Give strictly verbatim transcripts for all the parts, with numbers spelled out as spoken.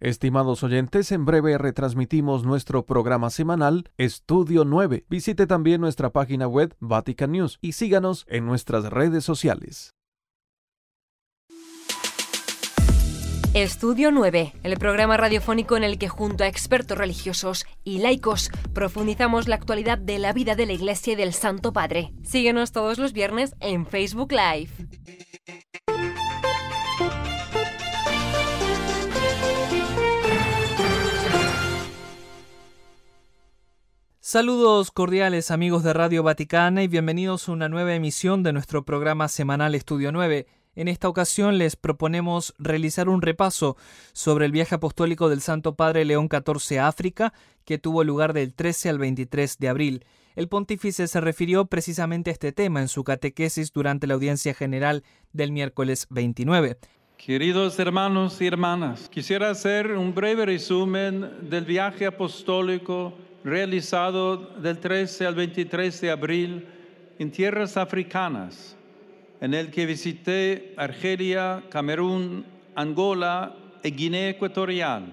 Estimados oyentes, en breve retransmitimos nuestro programa semanal Estudio nueve. Visite también nuestra página web Vatican News y síganos en nuestras redes sociales. Estudio nueve, el programa radiofónico en el que junto a expertos religiosos y laicos profundizamos la actualidad de la vida de la Iglesia y del Santo Padre. Síguenos todos los viernes en Facebook Live. Saludos cordiales amigos de Radio Vaticana y bienvenidos a una nueva emisión de nuestro programa semanal Estudio nueve. En esta ocasión les proponemos realizar un repaso sobre el viaje apostólico del Santo Padre León catorce a África, que tuvo lugar del trece al veintitrés de abril. El pontífice se refirió precisamente a este tema en su catequesis durante la audiencia general del miércoles veintinueve. Queridos hermanos y hermanas, quisiera hacer un breve resumen del viaje apostólico realizado del trece al veintitrés de abril en tierras africanas, en el que visité Argelia, Camerún, Angola y Guinea Ecuatorial.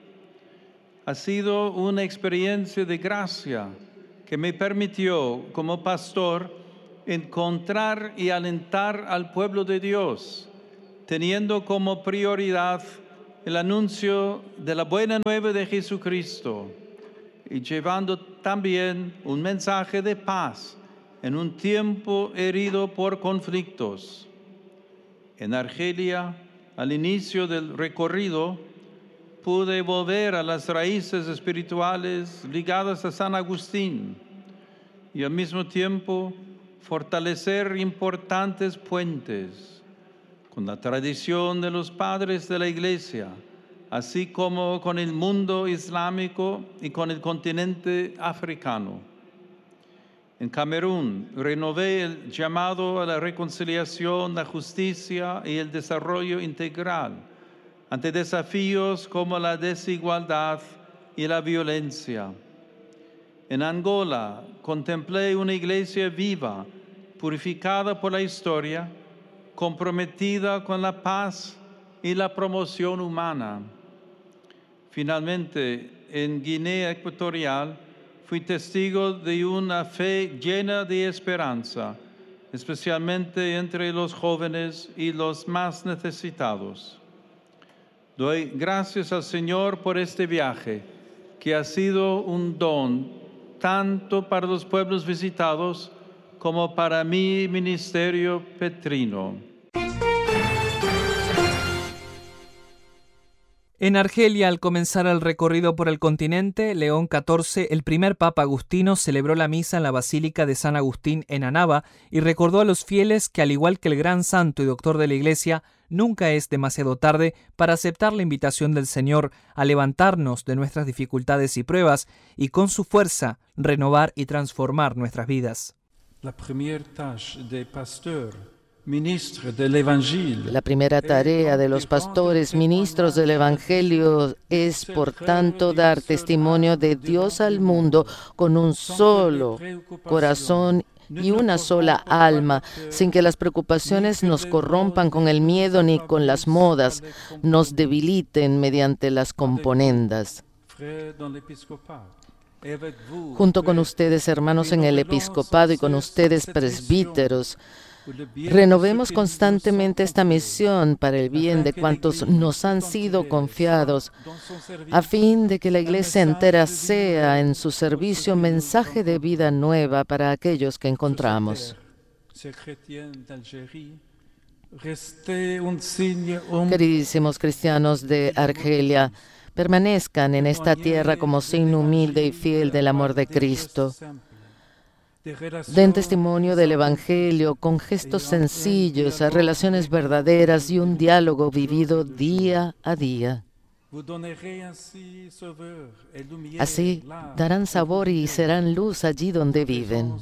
Ha sido una experiencia de gracia que me permitió, como pastor, encontrar y alentar al pueblo de Dios, teniendo como prioridad el anuncio de la buena nueva de Jesucristo y llevando también un mensaje de paz en un tiempo herido por conflictos. En Argelia, al inicio del recorrido, pude volver a las raíces espirituales ligadas a San Agustín y al mismo tiempo fortalecer importantes puentes con la tradición de los padres de la Iglesia, así como con el mundo islámico y con el continente africano. En Camerún, renové el llamado a la reconciliación, la justicia y el desarrollo integral ante desafíos como la desigualdad y la violencia. En Angola, contemplé una iglesia viva, purificada por la historia, comprometida con la paz y la promoción humana. Finalmente, en Guinea Ecuatorial, fui testigo de una fe llena de esperanza, especialmente entre los jóvenes y los más necesitados. Doy gracias al Señor por este viaje, que ha sido un don tanto para los pueblos visitados como para mi ministerio petrino. En Argelia, al comenzar el recorrido por el continente, León catorce, el primer Papa Agustino, celebró la misa en la Basílica de San Agustín en Annaba y recordó a los fieles que, al igual que el gran santo y doctor de la Iglesia, nunca es demasiado tarde para aceptar la invitación del Señor a levantarnos de nuestras dificultades y pruebas y con su fuerza renovar y transformar nuestras vidas. La primera tâche des pasteurs, ministres del Evangelio. La primera tarea de los pastores, ministros del Evangelio, es, por tanto, dar testimonio de Dios al mundo con un solo corazón y una sola alma, sin que las preocupaciones nos corrompan con el miedo ni con las modas, nos debiliten mediante las componendas. Junto con ustedes, hermanos en el episcopado, y con ustedes, presbíteros, renovemos constantemente esta misión para el bien de cuantos nos han sido confiados, a fin de que la Iglesia entera sea en su servicio mensaje de vida nueva para aquellos que encontramos. Queridísimos cristianos de Argelia, permanezcan en esta tierra como signo humilde y fiel del amor de Cristo. Den testimonio del Evangelio con gestos sencillos, a relaciones verdaderas y un diálogo vivido día a día. Así darán sabor y serán luz allí donde viven.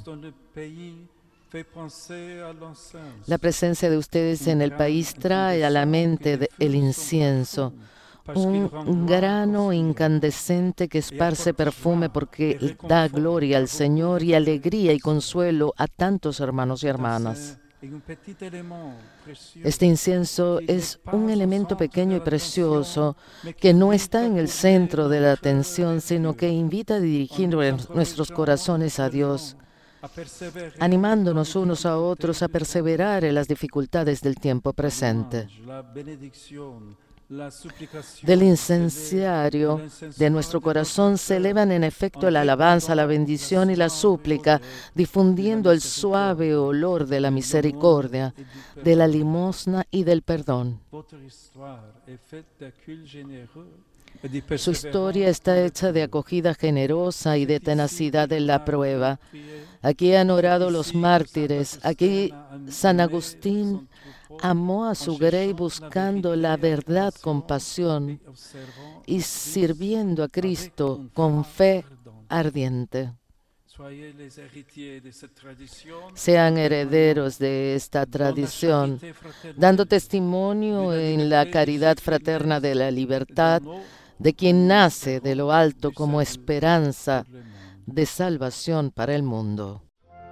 La presencia de ustedes en el país trae a la mente el incienso, un grano incandescente que esparce perfume porque da gloria al Señor y alegría y consuelo a tantos hermanos y hermanas. Este incienso es un elemento pequeño y precioso que no está en el centro de la atención, sino que invita a dirigir nuestros corazones a Dios, animándonos unos a otros a perseverar en las dificultades del tiempo presente. Del incenciario de nuestro corazón se elevan en efecto la alabanza, la bendición y la súplica, difundiendo el suave olor de la misericordia, de la limosna y del perdón. Su historia está hecha de acogida generosa y de tenacidad en la prueba. Aquí han orado los mártires, aquí San Agustín amó a su grey buscando la verdad con pasión y sirviendo a Cristo con fe ardiente. Sean herederos de esta tradición, dando testimonio en la caridad fraterna de la libertad, de quien nace de lo alto como esperanza de salvación para el mundo.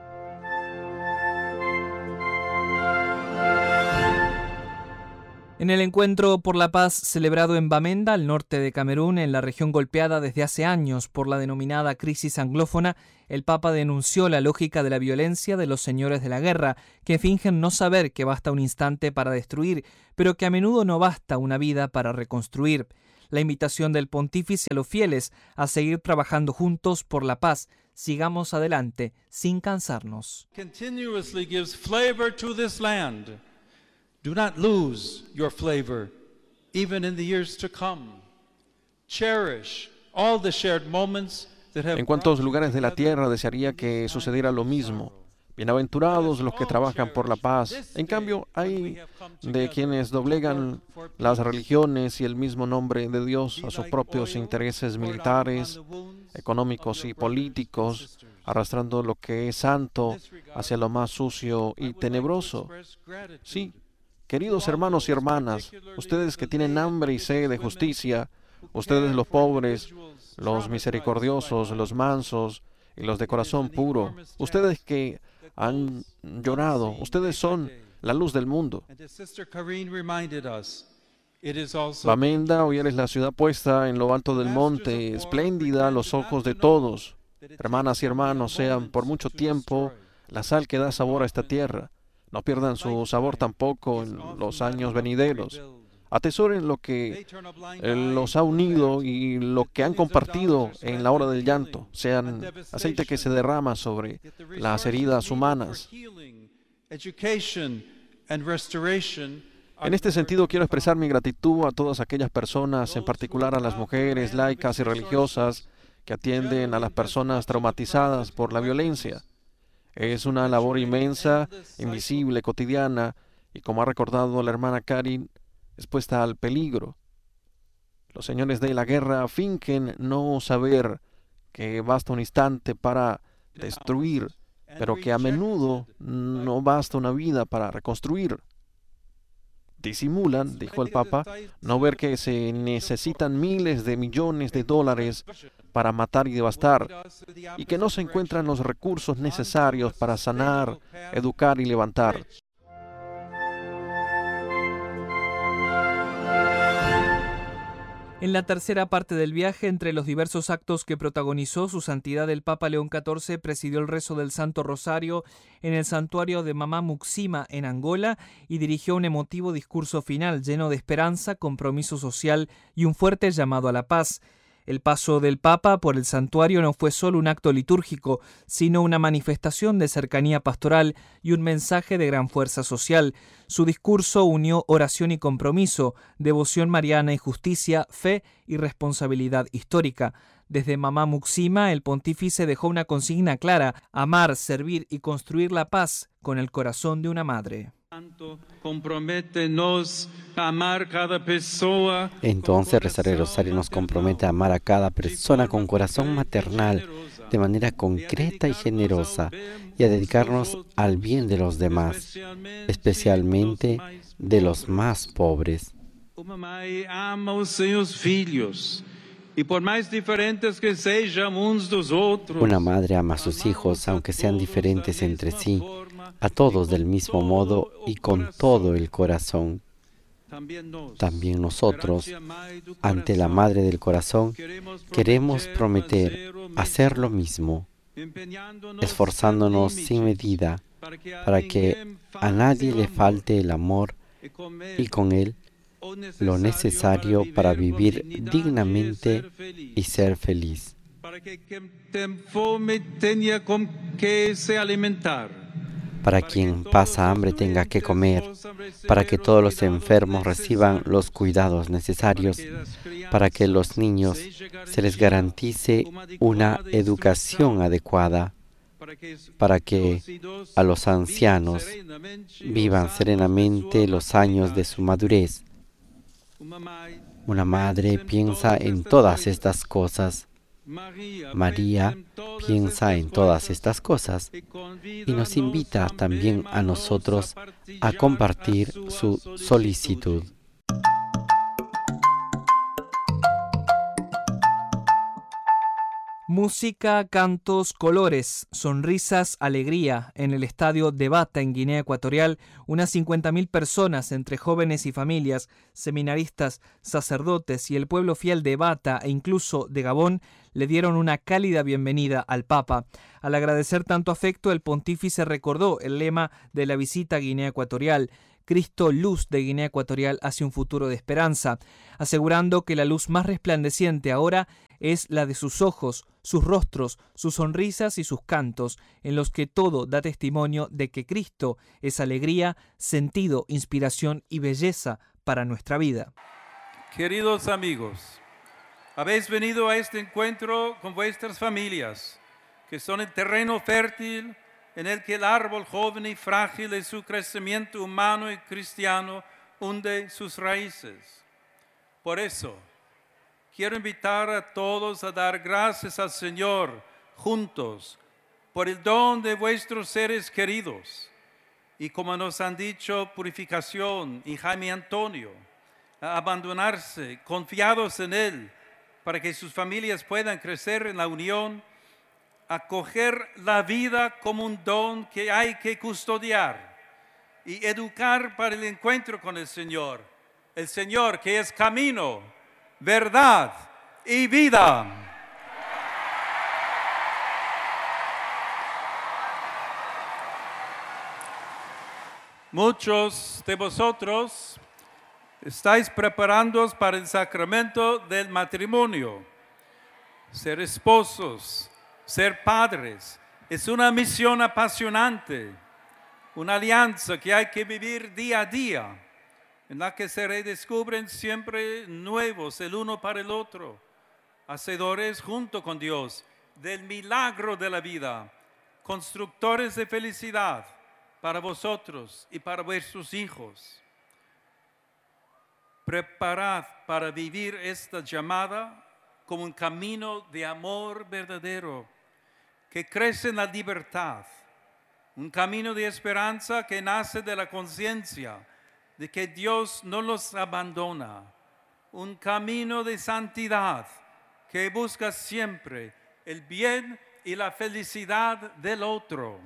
En el encuentro por la paz celebrado en Bamenda, al norte de Camerún, en la región golpeada desde hace años por la denominada crisis anglófona, el Papa denunció la lógica de la violencia de los señores de la guerra, que fingen no saber que basta un instante para destruir, pero que a menudo no basta una vida para reconstruir. La invitación del pontífice a los fieles a seguir trabajando juntos por la paz. Sigamos adelante sin cansarnos. Continuously gives flavor to this land. Do not lose your flavor, even in the years to come. Cherish all the shared moments that have. En cuantos lugares de la tierra desearía que sucediera lo mismo. Bienaventurados los que trabajan por la paz. En cambio, hay de quienes doblegan las religiones y el mismo nombre de Dios a sus propios intereses militares, económicos y políticos, arrastrando lo que es santo hacia lo más sucio y tenebroso. Sí, queridos hermanos y hermanas, ustedes que tienen hambre y sed de justicia, ustedes los pobres, los misericordiosos, los mansos y los de corazón puro, ustedes que han llorado, ustedes son la luz del mundo. Bamenda hoy eres la ciudad puesta en lo alto del monte, espléndida a los ojos de todos. Hermanas y hermanos, sean por mucho tiempo la sal que da sabor a esta tierra. No pierdan su sabor tampoco en los años venideros. Atesoren lo que eh, los ha unido y lo que han compartido en la hora del llanto. Sean aceite que se derrama sobre las heridas humanas. En este sentido, quiero expresar mi gratitud a todas aquellas personas, en particular a las mujeres laicas y religiosas, que atienden a las personas traumatizadas por la violencia. Es una labor inmensa, invisible, cotidiana, y como ha recordado la hermana Karin, expuesta al peligro. Los señores de la guerra fingen no saber que basta un instante para destruir, pero que a menudo no basta una vida para reconstruir. Disimulan, dijo el Papa, no ver que se necesitan miles de millones de dólares para matar y devastar, y que no se encuentran los recursos necesarios para sanar, educar y levantar. En la tercera parte del viaje, entre los diversos actos que protagonizó, su santidad el Papa León catorce presidió el rezo del Santo Rosario en el santuario de Mamá Muxima en Angola y dirigió un emotivo discurso final lleno de esperanza, compromiso social y un fuerte llamado a la paz. El paso del Papa por el santuario no fue solo un acto litúrgico, sino una manifestación de cercanía pastoral y un mensaje de gran fuerza social. Su discurso unió oración y compromiso, devoción mariana y justicia, fe y responsabilidad histórica. Desde Mamá Muxima, el pontífice dejó una consigna clara: amar, servir y construir la paz con el corazón de una madre. Entonces rezar el rosario nos compromete a amar a cada persona con corazón maternal, de manera concreta y generosa, y a dedicarnos al bien de los demás, especialmente de los más pobres. Una madre ama a sus hijos, aunque sean diferentes entre sí, a todos del mismo modo y con todo el corazón. También nosotros, ante la Madre del Corazón, queremos prometer hacer lo mismo, esforzándonos sin medida para que a nadie le falte el amor y con él lo necesario para vivir dignamente y ser feliz. Para que quien tiene fome tenga con qué se alimentar. Para quien pasa hambre tenga que comer, para que todos los enfermos reciban los cuidados necesarios, para que los niños se les garantice una educación adecuada, para que a los ancianos vivan serenamente los años de su madurez. Una madre piensa en todas estas cosas. María piensa en todas estas cosas y nos invita también a nosotros a compartir su solicitud. Música, cantos, colores, sonrisas, alegría. En el estadio de Bata, en Guinea Ecuatorial, unas cincuenta mil personas, entre jóvenes y familias, seminaristas, sacerdotes y el pueblo fiel de Bata e incluso de Gabón, le dieron una cálida bienvenida al Papa. Al agradecer tanto afecto, el pontífice recordó el lema de la visita a Guinea Ecuatorial: Cristo, luz de Guinea Ecuatorial hacia un futuro de esperanza, asegurando que la luz más resplandeciente ahora es la de sus ojos, sus rostros, sus sonrisas y sus cantos, en los que todo da testimonio de que Cristo es alegría, sentido, inspiración y belleza para nuestra vida. Queridos amigos, habéis venido a este encuentro con vuestras familias, que son el terreno fértil en el que el árbol joven y frágil de su crecimiento humano y cristiano hunde sus raíces. Por eso, quiero invitar a todos a dar gracias al Señor juntos por el don de vuestros seres queridos. Y como nos han dicho Purificación y Jaime Antonio, a abandonarse confiados en Él para que sus familias puedan crecer en la unión, acoger la vida como un don que hay que custodiar y educar para el encuentro con el Señor. El Señor que es camino, verdad y vida. Muchos de vosotros estáis preparándoos para el sacramento del matrimonio. Ser esposos, ser padres, es una misión apasionante, una alianza que hay que vivir día a día, en la que se redescubren siempre nuevos el uno para el otro, hacedores junto con Dios del milagro de la vida, constructores de felicidad para vosotros y para vuestros hijos. Preparad para vivir esta llamada como un camino de amor verdadero que crece en la libertad, un camino de esperanza que nace de la conciencia de que Dios no los abandona, un camino de santidad que busca siempre el bien y la felicidad del otro.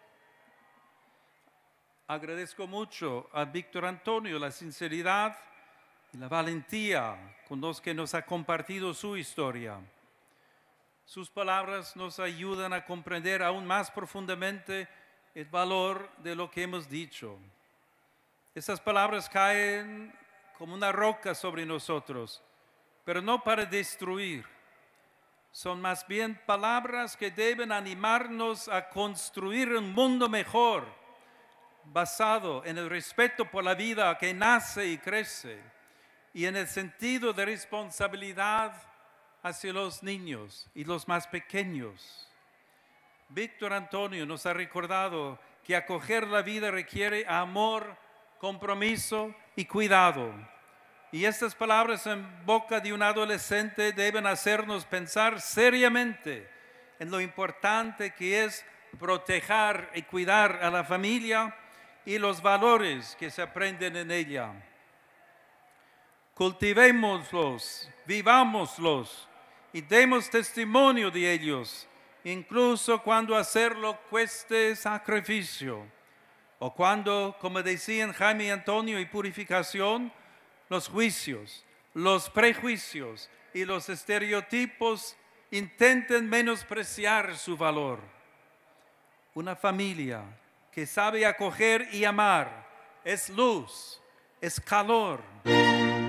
Agradezco mucho a Víctor Antonio la sinceridad y la valentía con los que nos ha compartido su historia. Sus palabras nos ayudan a comprender aún más profundamente el valor de lo que hemos dicho. Estas palabras caen como una roca sobre nosotros, pero no para destruir. Son más bien palabras que deben animarnos a construir un mundo mejor, basado en el respeto por la vida que nace y crece, y en el sentido de responsabilidad hacia los niños y los más pequeños. Víctor Antonio nos ha recordado que acoger la vida requiere amor, compromiso y cuidado. Y estas palabras en boca de un adolescente deben hacernos pensar seriamente en lo importante que es proteger y cuidar a la familia y los valores que se aprenden en ella. Cultivémoslos, vivámoslos y demos testimonio de ellos, incluso cuando hacerlo cueste sacrificio, O cuando, como decían Jaime y Antonio y Purificación, los juicios, los prejuicios y los estereotipos intenten menospreciar su valor. Una familia que sabe acoger y amar es luz, es calor.